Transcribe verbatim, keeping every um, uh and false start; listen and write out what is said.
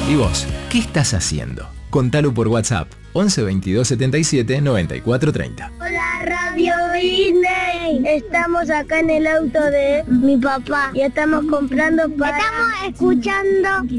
¿Y vos? ¿Qué estás haciendo? Contalo por WhatsApp once veintidós setenta y siete noventa y cuatro treinta. Hola Radio Disney, estamos acá en el auto de mi papá y estamos comprando para... Estamos escuchando